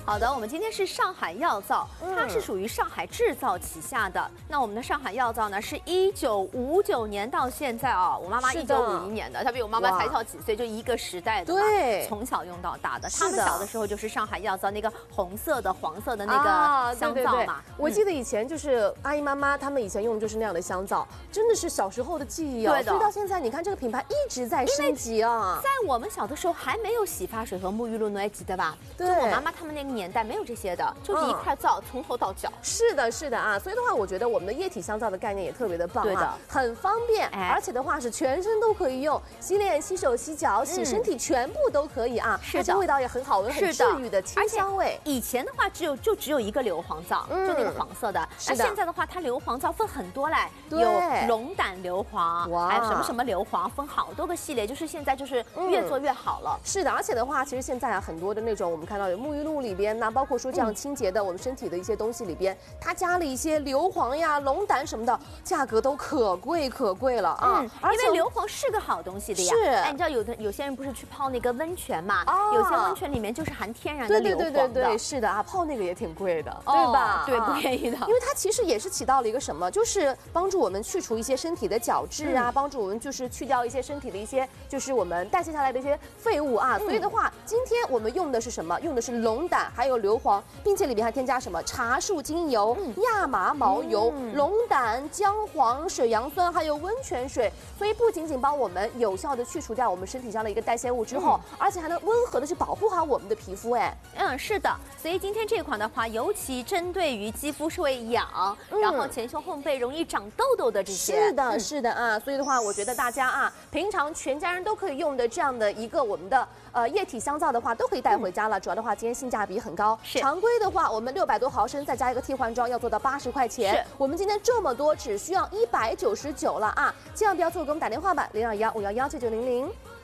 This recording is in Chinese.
好的，我们今天是上海药皂，它是属于上海制造旗下的。那我们的上海药皂呢，是1959年到现在啊，我妈妈1951年的，她比我妈妈才小几岁，就一个时代的嘛， 对， 从小用到大的。他们小的时候就是上海药皂那个红色的、黄色的那个香皂嘛。 我记得以前就是阿姨妈妈他们以前用的就是那样的香皂，真的是小时候的记忆啊。 对的。 所以到现在，你看这个品牌一直在升级啊。 在我们小的时候还没有洗发水和沐浴露，你还记得吧？ 对。 就我妈妈他们那个年代没有这些的，就是一块皂从头到脚。 是的，是的啊。所以的话，我觉得我们的液体香皂的概念也特别的棒啊，对的，很方便，而且的话是全身都可以用，洗脸、洗手、洗脚、洗身体全部都可以啊。是的。而且味道也很好闻，很治愈的清香味。 以前的话只有一个硫磺皂，就那个黄色的。那现在的话，它硫磺皂分很多嘞，有龙胆硫磺，还有什么什么硫磺，分好多个系列，就是现在就是越做越好了。 是的，而且的话，其实现在啊，很多的那种我们看到有沐浴露里边呢，包括说这样清洁的我们身体的一些东西里边，它加了一些硫磺呀、龙胆什么的，价格都可贵了啊。 因为硫磺是个好东西的呀。 是。 哎，你知道有些人不是去泡那个温泉嘛？有些温泉里面就是含天然的硫磺的。 对，是的啊，泡那个也挺贵的，对吧？ 对，不便宜的。 因为它其实也是起到了一个什么，就是帮助我们去除一些身体的角质啊，帮助我们就是去掉一些身体的一些就是我们代谢下来的一些废物啊。所以的话，今天我们用的是什么？用的是龙胆，还有硫磺，并且里面还添加什么茶树精油、亚麻毛油、龙胆、姜黄、水杨酸，还有温泉水。所以不仅仅帮我们有效的去除掉我们身体上的一个代谢物之后，而且还能温和的去保护好我们的皮肤。哎， 是的。所以今天这款的话，尤其针对于肌肤是会痒，然后前胸后背容易长痘痘的这些。 是的啊。所以的话，我觉得大家啊，平常全家人都可以用的这样的一个我们的液体香皂的话，都可以带回家了。主要的话，今天性价比很高。常规的话，我们600多毫升再加一个替换装，要做到80块钱。我们今天这么多，只需要199了啊！千万不要错过，给我们打电话吧，0215119900。